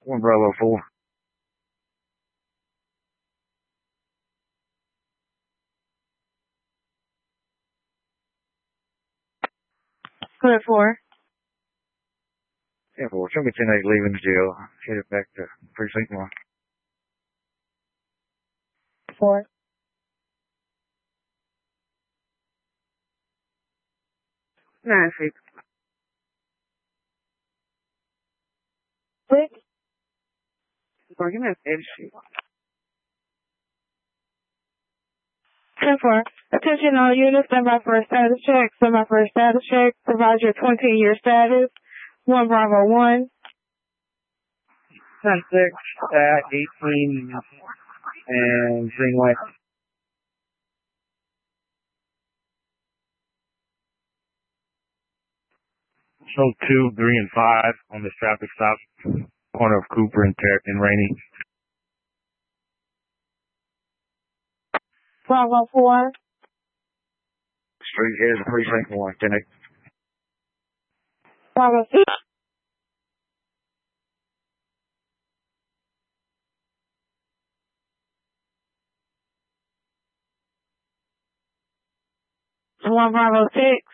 1 Bravo 4. Clear 4. 10-4. Show me 10-8 leaving the jail. Headed back to precinct 1. 4. 9-6. 6. Give me a sheet. 10-4. Attention all units, stand by for a status check. Stand by for a status check. Provide your 20-year status. 1 Bravo 1. 10-6 at 18 and Greenway. So 2, 3, and 5 on this traffic stop. Corner of Cooper and Rainey. Bravo 4. Street here's precinct 1. 10-8. Bravo 6. One Bravo 6.